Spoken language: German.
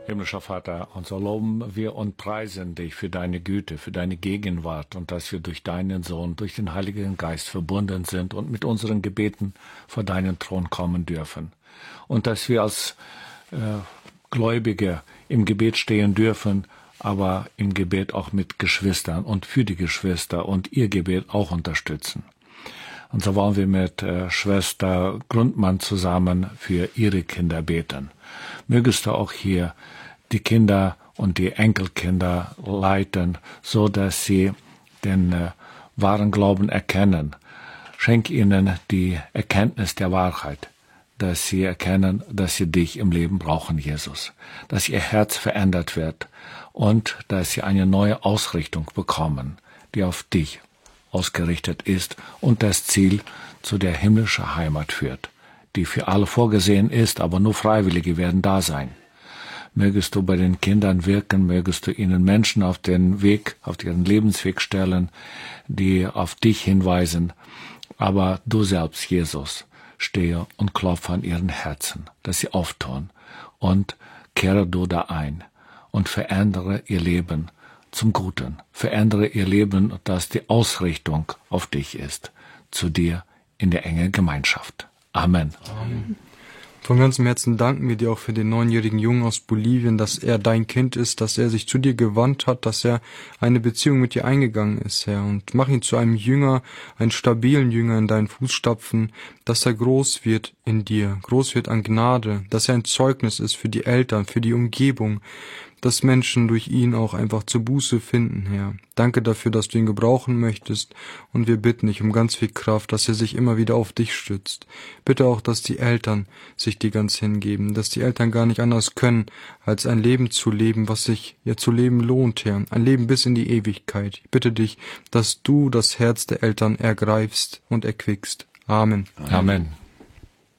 Himmlischer Vater, und so loben wir und preisen dich für deine Güte, für deine Gegenwart und dass wir durch deinen Sohn, durch den Heiligen Geist verbunden sind und mit unseren Gebeten vor deinen Thron kommen dürfen. Und dass wir als Gläubige im Gebet stehen dürfen, aber im Gebet auch mit Geschwistern und für die Geschwister und ihr Gebet auch unterstützen. Und so wollen wir mit Schwester Grundmann zusammen für ihre Kinder beten. Mögest du auch hier die Kinder und die Enkelkinder leiten, so dass sie den wahren Glauben erkennen. Schenk ihnen die Erkenntnis der Wahrheit, dass sie erkennen, dass sie dich im Leben brauchen, Jesus, dass ihr Herz verändert wird und dass sie eine neue Ausrichtung bekommen, die auf dich ausgerichtet ist und das Ziel zu der himmlischen Heimat führt, die für alle vorgesehen ist, aber nur Freiwillige werden da sein. Mögest du bei den Kindern wirken, mögest du ihnen Menschen auf den Weg, auf ihren Lebensweg stellen, die auf dich hinweisen, aber du selbst, Jesus, stehe und klopfe an ihren Herzen, dass sie auftun und kehre du da ein und verändere ihr Leben zum Guten. Verändere ihr Leben, dass die Ausrichtung auf dich ist, zu dir in der engen Gemeinschaft. Amen. Amen. Von ganzem Herzen danken wir dir auch für den 9-jährigen Jungen aus Bolivien, dass er dein Kind ist, dass er sich zu dir gewandt hat, dass er eine Beziehung mit dir eingegangen ist, Herr. Und mach ihn zu einem Jünger, einen stabilen Jünger in deinen Fußstapfen, dass er groß wird in dir, groß wird an Gnade, dass er ein Zeugnis ist für die Eltern, für die Umgebung, dass Menschen durch ihn auch einfach zur Buße finden, Herr. Danke dafür, dass du ihn gebrauchen möchtest, und wir bitten dich um ganz viel Kraft, dass er sich immer wieder auf dich stützt. Bitte auch, dass die Eltern sich dir ganz hingeben, dass die Eltern gar nicht anders können, als ein Leben zu leben, was sich ja zu leben lohnt, Herr. Ein Leben bis in die Ewigkeit. Ich bitte dich, dass du das Herz der Eltern ergreifst und erquickst. Amen. Amen.